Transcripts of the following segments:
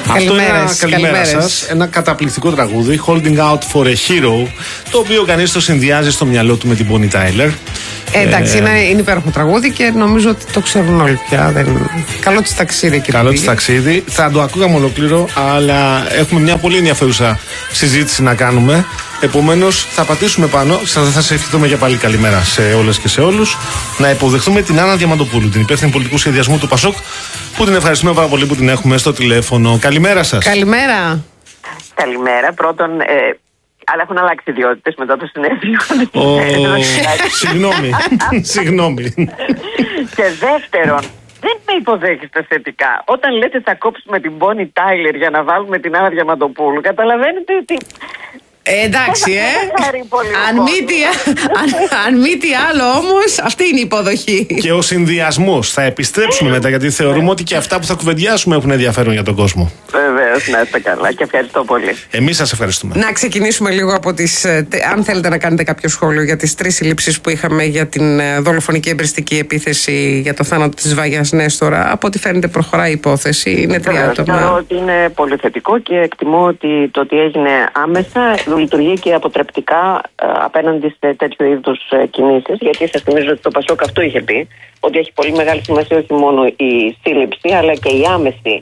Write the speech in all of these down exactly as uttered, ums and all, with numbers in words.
Αυτό είναι ένα καλημέρα σας, ένα καταπληκτικό τραγούδι, Holding Out for a Hero, το οποίο κανείς το συνδυάζει στο μυαλό του με την Bonnie Tyler. Ε, εντάξει, ε, είναι, είναι υπέροχο τραγούδι και νομίζω ότι το ξέρουν όλοι πια. Δεν... Καλό της ταξίδι, κύριε. Καλό της ταξίδι. Θα το ακούγαμε ολόκληρο, αλλά έχουμε μια πολύ ενδιαφέρουσα συζήτηση να κάνουμε. Επομένως, θα πατήσουμε πάνω. Θα, θα σε ευχηθούμε για πάλι καλημέρα σε όλες και σε όλους. Να υποδεχτούμε την Άννα Διαμαντοπούλου, την υπεύθυνη πολιτικού σχεδιασμού του Πασόκ, που την ευχαριστούμε πάρα πολύ που την έχουμε στο τηλέφωνο. Καλημέρα σας. Καλημέρα. Καλημέρα. Πρώτον, ε, αλλά έχουν αλλάξει ιδιότητες μετά το συνέδριο. Συγγνώμη. Συγγνώμη. Και δεύτερον, δεν με υποδέχεστε θετικά. Όταν λέτε θα κόψουμε την Bonnie Tyler για να βάλουμε την Άννα Διαμαντοπούλου, καταλαβαίνετε ότι. Ε, εντάξει, ε. αν, μη τι, αν, αν μη τι άλλο όμως, αυτή είναι η υποδοχή. Και ο συνδυασμός. Θα επιστρέψουμε μετά, γιατί θεωρούμε ότι και αυτά που θα κουβεντιάσουμε έχουν ενδιαφέρον για τον κόσμο. Βεβαίως, να είστε καλά και ευχαριστώ πολύ. Εμείς σας ευχαριστούμε. Να ξεκινήσουμε λίγο από τις. Αν θέλετε να κάνετε κάποιο σχόλιο για τις τρεις συλλήψεις που είχαμε για την δολοφονική εμπριστική επίθεση για το θάνατο της Βάγιας Νέστορα. Από ό,τι φαίνεται προχωράει η υπόθεση. Είναι τρία άτομα. Θεωρώ ότι είναι πολύ θετικό και εκτιμώ ότι το ότι έγινε άμεσα λειτουργεί και αποτρεπτικά ε, απέναντι σε τέτοιου είδους ε, κινήσεις. Γιατί σας θυμίζω ότι το Πασόκ αυτό είχε πει, ότι έχει πολύ μεγάλη σημασία όχι μόνο η σύλληψη, αλλά και η άμεση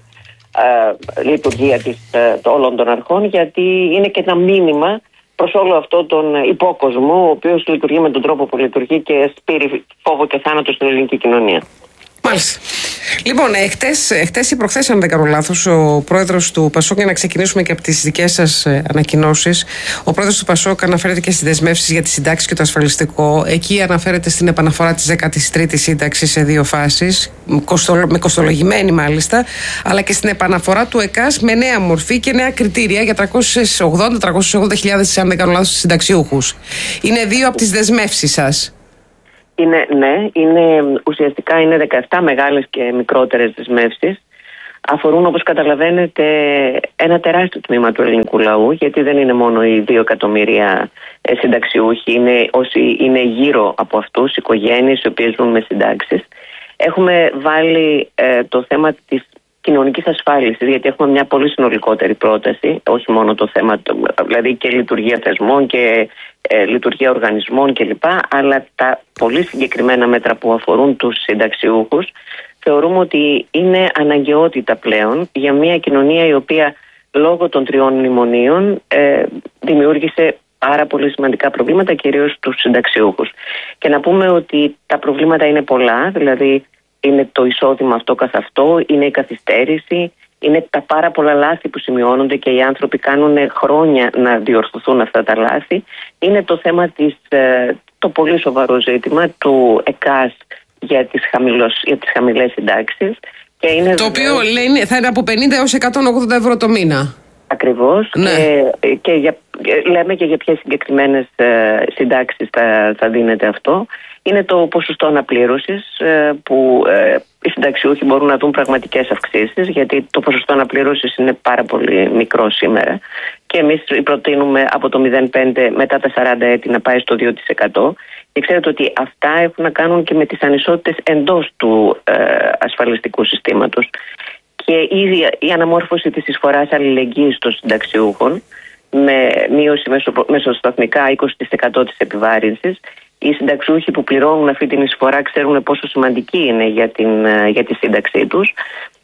ε, λειτουργία της, ε, όλων των αρχών, γιατί είναι και ένα μήνυμα προς όλο αυτό τον υπόκοσμο, ο οποίος λειτουργεί με τον τρόπο που λειτουργεί και σπείρει φόβο και θάνατο στην ελληνική κοινωνία. Μάλιστα. Λοιπόν, εχθές, εχθές ή προχθές, αν δεν κάνω λάθος, ο πρόεδρος του Πασόκ, για να ξεκινήσουμε και από τις δικές σας ανακοινώσεις, ο πρόεδρος του Πασόκ αναφέρεται και στις δεσμεύσεις για τις συντάξεις και το ασφαλιστικό. Εκεί αναφέρεται στην επαναφορά της δέκατης τρίτης σύνταξης σε δύο φάσεις, με κοστολογημένη μάλιστα, αλλά και στην επαναφορά του ΕΚΑΣ με νέα μορφή και νέα κριτήρια για τριακόσιες ογδόντα με τριακόσιες ογδόντα χιλιάδες, αν δεν κάνω λάθος, συνταξιούχους. Είναι δύο από τις δεσμεύσεις σας. Είναι, ναι, είναι, ουσιαστικά είναι δεκαεπτά μεγάλες και μικρότερες δεσμεύσεις. Αφορούν, όπως καταλαβαίνετε, ένα τεράστιο τμήμα του ελληνικού λαού, γιατί δεν είναι μόνο οι δύο εκατομμύρια συνταξιούχοι, είναι όσοι είναι γύρω από αυτούς, οικογένειες οι οποίες ζουν με συντάξεις. Έχουμε βάλει ε, το θέμα της κοινωνικής ασφάλισης, γιατί έχουμε μια πολύ συνολικότερη πρόταση, όχι μόνο το θέμα, δηλαδή και λειτουργία θεσμών και ε, λειτουργία οργανισμών κλπ, αλλά τα πολύ συγκεκριμένα μέτρα που αφορούν τους συνταξιούχους θεωρούμε ότι είναι αναγκαιότητα πλέον για μια κοινωνία η οποία λόγω των τριών μνημονίων ε, δημιούργησε πάρα πολύ σημαντικά προβλήματα, κυρίως στους συνταξιούχους. Και να πούμε ότι τα προβλήματα είναι πολλά, δηλαδή είναι το εισόδημα αυτό καθ' αυτό, είναι η καθυστέρηση, είναι τα πάρα πολλά λάθη που σημειώνονται και οι άνθρωποι κάνουν χρόνια να διορθωθούν αυτά τα λάθη. Είναι το θέμα της, το πολύ σοβαρό ζήτημα του ΕΚΑΣ για τις, χαμηλός, για τις χαμηλές συντάξεις. Και είναι το οποίο λένε θα είναι από πενήντα έως εκατόν ογδόντα ευρώ το μήνα. Ακριβώς. Ναι. Και, και για, λέμε και για ποιες συγκεκριμένες συντάξεις θα, θα δίνεται αυτό. Είναι το ποσοστό αναπλήρωσης που οι συνταξιούχοι μπορούν να δουν πραγματικές αυξήσεις, γιατί το ποσοστό αναπλήρωσης είναι πάρα πολύ μικρό σήμερα και εμείς προτείνουμε από το μηδέν κόμμα πέντε μετά τα σαράντα έτη να πάει στο δύο τοις εκατό. Και ξέρετε ότι αυτά έχουν να κάνουν και με τις ανισότητες εντός του ε, ασφαλιστικού συστήματος. Και η, η αναμόρφωση της εισφοράς αλληλεγγύης των συνταξιούχων με μείωση μεσο, μεσοσταθμικά είκοσι τοις εκατό της επιβάρυνσης. Οι συνταξιούχοι που πληρώνουν αυτή την εισφορά ξέρουν πόσο σημαντική είναι για, την, για τη σύνταξή τους.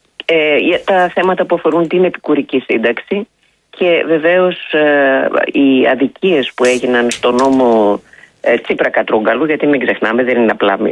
Ε, τα θέματα που αφορούν την επικουρική σύνταξη και βεβαίως ε, οι αδικίες που έγιναν στο νόμο ε, Τσίπρα Κατρούγκαλου, γιατί μην ξεχνάμε δεν είναι απλά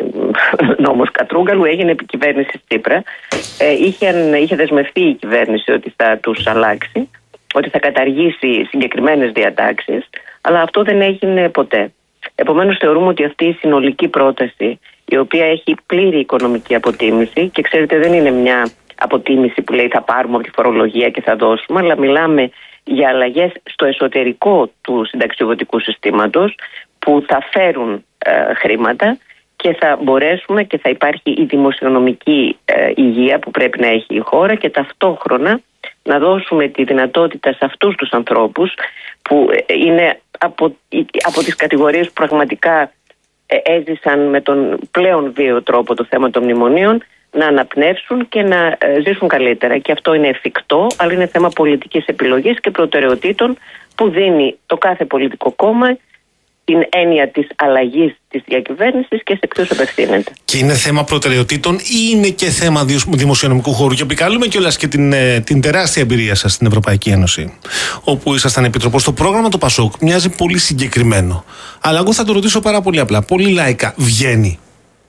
νόμος Κατρούγκαλου, έγινε επί κυβέρνηση Τσίπρα. Ε, είχε, είχε δεσμευτεί η κυβέρνηση ότι θα τους αλλάξει, ότι θα καταργήσει συγκεκριμένες διατάξεις, αλλά αυτό δεν έγινε ποτέ. Επομένως θεωρούμε ότι αυτή η συνολική πρόταση, η οποία έχει πλήρη οικονομική αποτίμηση, και ξέρετε δεν είναι μια αποτίμηση που λέει θα πάρουμε από τη φορολογία και θα δώσουμε, αλλά μιλάμε για αλλαγές στο εσωτερικό του συνταξιοδοτικού συστήματος που θα φέρουν ε, χρήματα και θα μπορέσουμε και θα υπάρχει η δημοσιονομική ε, υγεία που πρέπει να έχει η χώρα και ταυτόχρονα να δώσουμε τη δυνατότητα σε αυτούς τους ανθρώπους που είναι από, από τις κατηγορίες που πραγματικά έζησαν με τον πλέον βίαιο τρόπο το θέμα των μνημονίων να αναπνεύσουν και να ζήσουν καλύτερα. Και αυτό είναι εφικτό, αλλά είναι θέμα πολιτικής επιλογής και προτεραιοτήτων που δίνει το κάθε πολιτικό κόμμα την έννοια της αλλαγής της διακυβέρνησης και σε ποιους απευθύνεται. Και είναι θέμα προτεραιοτήτων ή είναι και θέμα δημοσιονομικού χώρου? Και επικαλούμε κιόλας και την, την τεράστια εμπειρία σας στην Ευρωπαϊκή Ένωση, όπου ήσασταν επίτροπος. Το πρόγραμμα του Πασόκ μοιάζει πολύ συγκεκριμένο. Αλλά εγώ θα το ρωτήσω πάρα πολύ απλά, πολύ λαϊκά. Βγαίνει?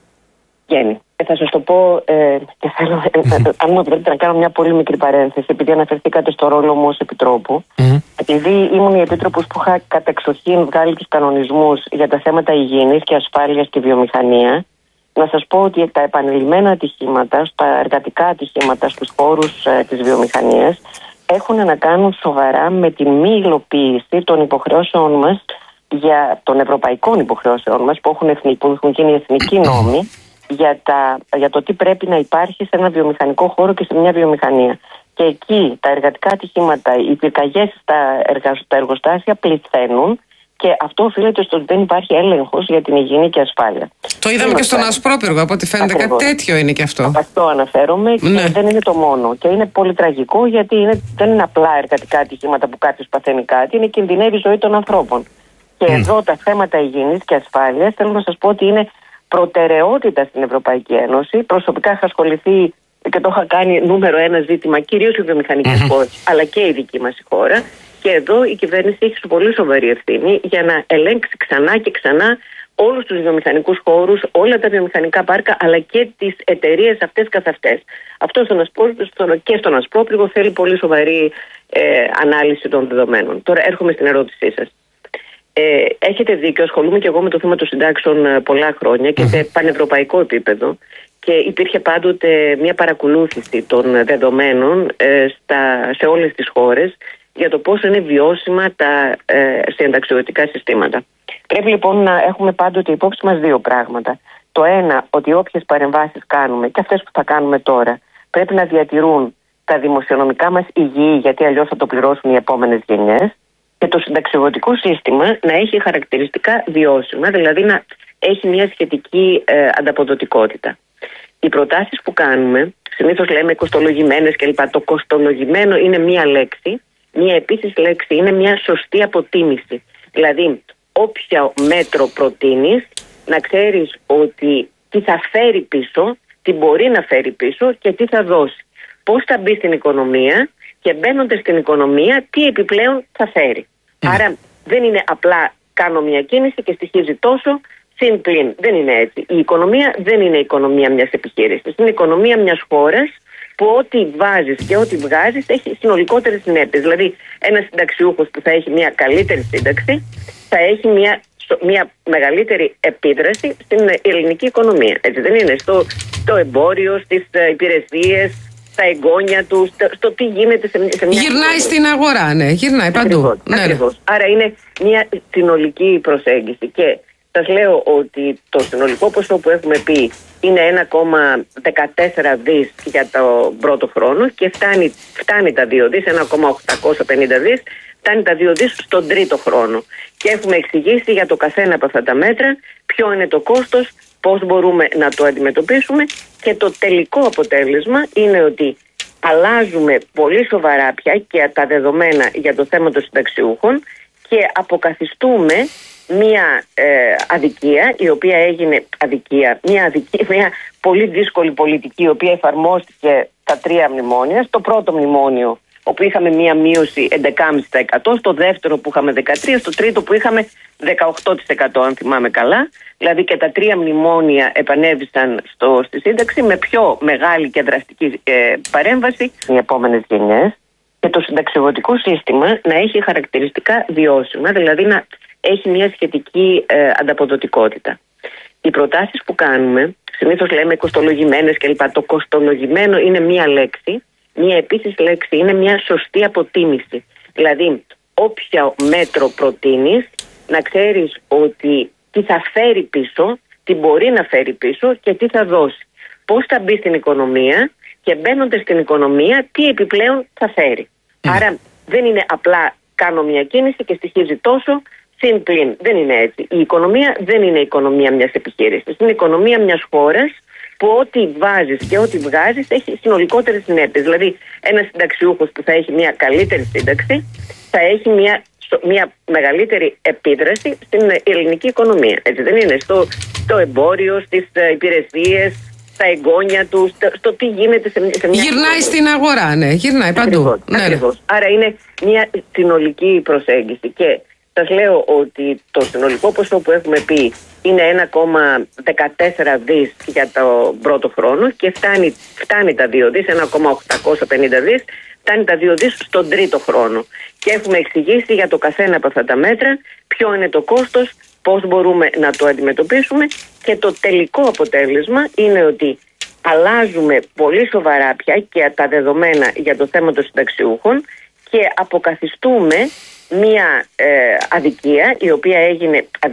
Βγαίνει. Θα σας το πω ε, και θέλω, ε, αν μου επιτρέπετε να κάνω μια πολύ μικρή παρένθεση, επειδή αναφερθήκατε στο ρόλο μου ως επιτρόπου. Mm-hmm. Επειδή ήμουν η επίτροπος που είχα κατεξοχήν βγάλει τους κανονισμούς για τα θέματα υγιεινής και ασφάλειας και βιομηχανία, να σας πω ότι τα επανειλημμένα ατυχήματα, στα εργατικά ατυχήματα στους χώρους ε, της βιομηχανίας, έχουν να κάνουν σοβαρά με τη μη υλοποίηση των υποχρεώσεων μας, για των ευρωπαϊκών υποχρεώσεων μας, που έχουν, εθνικ, που έχουν γίνει εθνικοί νόμοι, Για, τα, για το τι πρέπει να υπάρχει σε ένα βιομηχανικό χώρο και σε μια βιομηχανία. Και εκεί τα εργατικά ατυχήματα, οι πυρκαγιές στα, εργα, στα εργοστάσια πληθαίνουν, και αυτό οφείλεται στο ότι δεν υπάρχει έλεγχος για την υγιεινή και ασφάλεια. Το είδαμε και στον Ασπρόπυργο, από ό,τι φαίνεται. Ακριβώς. Κάτι τέτοιο είναι και αυτό. Αυτό αναφέρομαι, ναι. Και δεν είναι το μόνο. Και είναι πολύ τραγικό, γιατί είναι, δεν είναι απλά εργατικά ατυχήματα που κάποιος παθαίνει κάτι, είναι κινδυνεύει η ζωή των ανθρώπων. Και mm. εδώ τα θέματα υγιεινής και ασφάλειας, θέλω να σας πω ότι είναι προτεραιότητα στην Ευρωπαϊκή Ένωση. Προσωπικά είχα ασχοληθεί και το είχα κάνει νούμερο ένα ζήτημα, κυρίως οι βιομηχανικές χώρες, mm-hmm. αλλά και η δική μας χώρα. Και εδώ η κυβέρνηση έχει πολύ σοβαρή ευθύνη για να ελέγξει ξανά και ξανά όλους τους βιομηχανικούς χώρους, όλα τα βιομηχανικά πάρκα, αλλά και τις εταιρείες αυτές καθ' αυτές. Αυτό στον Ασπρόπυργο και στον Ασπρόπυργο θέλει πολύ σοβαρή ε, ανάλυση των δεδομένων. Τώρα έρχομαι στην ερώτησή σας. Ε, έχετε δίκιο, ασχολούμαι και εγώ με το θέμα των συντάξεων ε, πολλά χρόνια και σε πανευρωπαϊκό επίπεδο, και υπήρχε πάντοτε μια παρακολούθηση των δεδομένων ε, στα, σε όλες τις χώρες για το πόσο είναι βιώσιμα τα ε, συνταξιοδοτικά συστήματα. Πρέπει λοιπόν να έχουμε πάντοτε υπόψη μας δύο πράγματα. Το ένα, ότι όποιες παρεμβάσεις κάνουμε, και αυτές που θα κάνουμε τώρα, πρέπει να διατηρούν τα δημοσιονομικά μας υγιή, γιατί αλλιώς θα το πληρώσουν οι επόμενες γενιές. Και το συνταξιοδοτικό σύστημα να έχει χαρακτηριστικά βιώσιμα, δηλαδή να έχει μια σχετική ε, ανταποδοτικότητα. Οι προτάσεις που κάνουμε, συνήθως λέμε κοστολογημένες κλπ. Το κοστολογημένο είναι μια λέξη, μια επίσης λέξη είναι μια σωστή αποτίμηση. Δηλαδή, όποια μέτρο προτείνεις, να ξέρεις ότι τι θα φέρει πίσω, τι μπορεί να φέρει πίσω και τι θα δώσει. Πώς θα μπει στην οικονομία, και μπαίνοντας στην οικονομία, τι επιπλέον θα φέρει. Mm. Άρα δεν είναι απλά κάνω μια κίνηση και στοιχίζει τόσο, συν πλην. Δεν είναι έτσι. Η οικονομία δεν είναι η οικονομία μιας επιχείρησης. Είναι η οικονομία μιας χώρας που ό,τι βάζεις και ό,τι βγάζεις έχει συνολικότερες συνέπειες. Δηλαδή, ένας συνταξιούχος που θα έχει μια καλύτερη σύνταξη θα έχει μια, μια μεγαλύτερη επίδραση στην ελληνική οικονομία. Έτσι δεν είναι? Στο, στο εμπόριο, στις υπηρεσίες, στα εγγόνια του, στο, στο τι γίνεται σε, σε μια... Γυρνάει στην αγορά, ναι, γυρνάει παντού. Ακριβώς, ναι, ακριβώς. Ναι. Άρα είναι μια συνολική προσέγγιση, και σας λέω ότι το συνολικό ποσό που έχουμε πει είναι ένα κόμμα δεκατέσσερα δις για το πρώτο χρόνο, και φτάνει, φτάνει τα δύο δις, ένα κόμμα οκτακόσια πενήντα δις, φτάνει τα δύο δις στον τρίτο χρόνο. Και έχουμε εξηγήσει για το καθένα από αυτά τα μέτρα ποιο είναι το κόστος, πώς μπορούμε να το αντιμετωπίσουμε, και το τελικό αποτέλεσμα είναι ότι αλλάζουμε πολύ σοβαρά πια και τα δεδομένα για το θέμα των συνταξιούχων και αποκαθιστούμε μια ε, αδικία, η οποία έγινε αδικία, μια, αδικία, μια πολύ δύσκολη πολιτική, η οποία εφαρμόστηκε στα τρία μνημόνια. Στο πρώτο μνημόνιο, όπου είχαμε μια μείωση έντεκα κόμμα πέντε τοις εκατό, στο δεύτερο που είχαμε δεκατρία τοις εκατό, στο τρίτο που είχαμε δεκαοκτώ τοις εκατό, αν θυμάμαι καλά. Δηλαδή και τα τρία μνημόνια επανέβησαν στο, στη σύνταξη με πιο μεγάλη και δραστική ε, παρέμβαση οι επόμενες γενιές, και το συνταξιοδοτικό σύστημα να έχει χαρακτηριστικά βιώσιμα, δηλαδή να έχει μια σχετική ε, ανταποδοτικότητα. Οι προτάσεις που κάνουμε, συνήθως λέμε κοστολογημένες κλπ. Το κοστολογημένο είναι μια λέξη, μια επίσης λέξη είναι μια σωστή αποτίμηση. Δηλαδή, όποια μέτρο προτείνεις, να ξέρεις ότι τι θα φέρει πίσω, τι μπορεί να φέρει πίσω και τι θα δώσει. Πώς θα μπει στην οικονομία, και μπαίνοντας στην οικονομία, τι επιπλέον θα φέρει. Mm. Άρα δεν είναι απλά κάνω μια κίνηση και στοιχίζει τόσο, συν πλην. Δεν είναι έτσι. Η οικονομία δεν είναι η οικονομία μιας επιχείρησης. Είναι η οικονομία μιας χώρας που ό,τι βάζεις και ό,τι βγάζεις έχει συνολικότερες συνέπειες. Δηλαδή, ένας συνταξιούχος που θα έχει μια καλύτερη σύνταξη θα έχει μια, μια μεγαλύτερη επίδραση στην ελληνική οικονομία. Έτσι δεν είναι? Στο, στο εμπόριο, στις υπηρεσίες, στα εγγόνια του, στο, στο τι γίνεται σε, σε μια. Γυρνάει στην αγορά, ναι, γυρνάει παντού. Ακριβώς, ναι, ακριβώς. Ναι. Άρα είναι μια συνολική προσέγγιση. Και σας λέω ότι το συνολικό ποσό που έχουμε πει είναι ένα κόμμα δεκατέσσερα δις για το πρώτο χρόνο και φτάνει, φτάνει τα δύο δις, ένα κόμμα οκτακόσια πενήντα δις, φτάνει τα δύο δις στον τρίτο χρόνο. Και έχουμε εξηγήσει για το καθένα από αυτά τα μέτρα ποιο είναι το κόστος, πώς μπορούμε να το αντιμετωπίσουμε, και το τελικό αποτέλεσμα είναι ότι αλλάζουμε πολύ σοβαρά πια και τα δεδομένα για το θέμα των συνταξιούχων και αποκαθιστούμε μία ε, αδικία η οποία έγινε